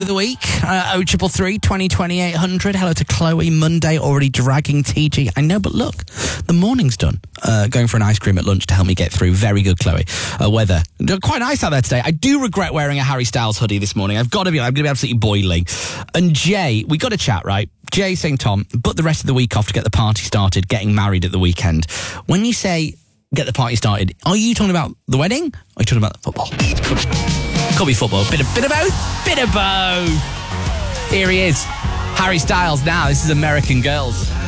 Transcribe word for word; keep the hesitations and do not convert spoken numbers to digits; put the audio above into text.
the week. Uh, oh triple three, twenty, twenty-eight hundred. Hello to Chloe. Monday already dragging T G. I know, but look, the morning's done. Uh, going for an ice cream at lunch to help me get through. Very good, Chloe. Uh, weather. Quite nice out there today. I do regret wearing a Harry Styles hoodie this morning. I've got to be, I'm going to be absolutely boiling. And Jay, we got a chat, right? Jay saying, Tom, but the rest of the week off to get the party started, getting married at the weekend. When you say get the party started, are you talking about the wedding? Or are you talking about football? Could, could be football. Bit of, bit of both. Bit of both. Here he is. Harry Styles now. This is American Girls.